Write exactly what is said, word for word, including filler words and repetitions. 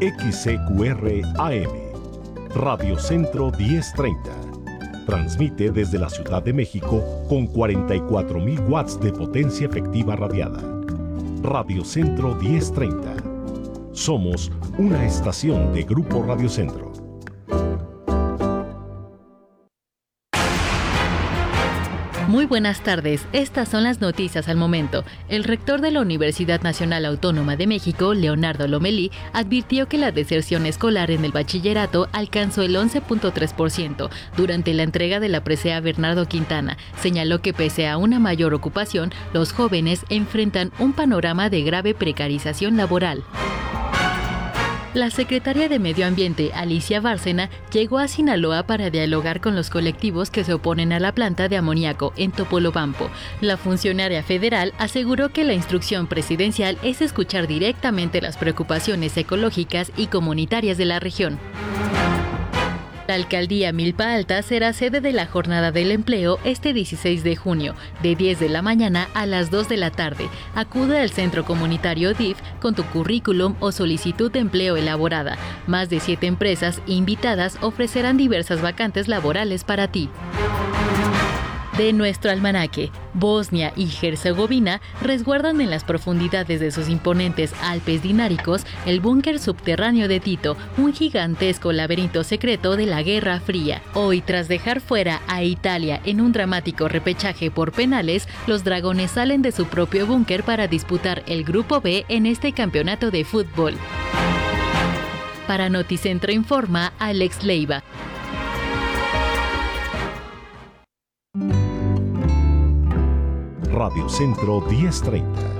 X C Q R A M, Radio Centro diez treinta. Transmite desde la Ciudad de México con cuarenta y cuatro mil watts de potencia efectiva radiada. Radio Centro diez treinta. Somos una estación de Grupo Radio Centro. Muy buenas tardes, estas son las noticias al momento. El rector de la Universidad Nacional Autónoma de México, Leonardo Lomelí, advirtió que la deserción escolar en el bachillerato alcanzó el once punto tres por ciento durante la entrega de la presea Bernardo Quintana. Señaló que pese a una mayor ocupación, los jóvenes enfrentan un panorama de grave precarización laboral. La secretaria de Medio Ambiente, Alicia Bárcena, llegó a Sinaloa para dialogar con los colectivos que se oponen a la planta de amoníaco en Topolobampo. La funcionaria federal aseguró que la instrucción presidencial es escuchar directamente las preocupaciones ecológicas y comunitarias de la región. La alcaldía Milpa Alta será sede de la Jornada del Empleo este dieciséis de junio, de diez de la mañana a las dos de la tarde. Acude al Centro Comunitario D I F con tu currículum o solicitud de empleo elaborada. Más de siete empresas invitadas ofrecerán diversas vacantes laborales para ti. De nuestro almanaque, Bosnia y Herzegovina resguardan en las profundidades de sus imponentes Alpes dináricos el búnker subterráneo de Tito, un gigantesco laberinto secreto de la Guerra Fría. Hoy, tras dejar fuera a Italia en un dramático repechaje por penales, los dragones salen de su propio búnker para disputar el Grupo B en este campeonato de fútbol. Para Noticentro informa Alex Leiva. Radio Centro diez treinta.